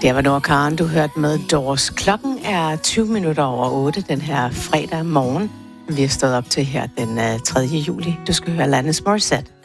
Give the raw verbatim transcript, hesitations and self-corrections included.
Det var Noah Kahan, du hørte med Doors. Klokken er tyve minutter over otte den her fredag morgen. Vi er stået op til her den tredje juli. Du skal høre Alanis Morissette.